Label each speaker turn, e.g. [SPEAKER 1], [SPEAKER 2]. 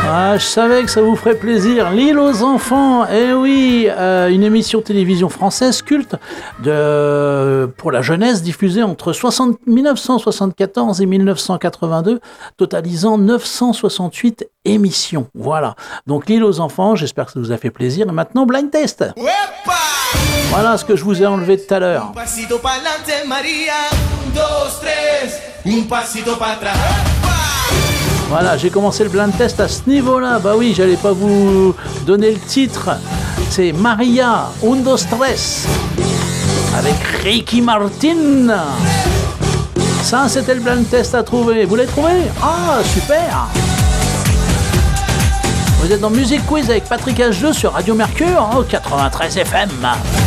[SPEAKER 1] Ah, je savais que ça vous ferait plaisir. L'île aux enfants, eh oui, une émission de télévision française culte pour la jeunesse diffusée entre 1974 et 1982, totalisant 968 émissions. Voilà. Donc l'île aux enfants, j'espère que ça vous a fait plaisir. Et maintenant, blind test. Voilà ce que je vous ai enlevé tout à l'heure. Voilà, j'ai commencé le blind test à ce niveau-là. Bah oui, j'allais pas vous donner le titre. C'est Maria, un, dos, tres, avec Ricky Martin. Ça, c'était le blind test à trouver. Vous l'avez trouvé? Ah, super! Vous êtes dans Music Quiz avec Patrick H2 sur Radio Mercure, 93 FM.